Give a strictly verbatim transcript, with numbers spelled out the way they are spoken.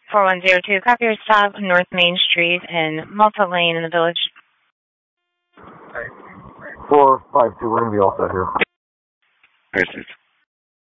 four one zero two, copy your stop, North Main Street in Malta Lane in the Village. four five two, we're going to be all set here. Perfect.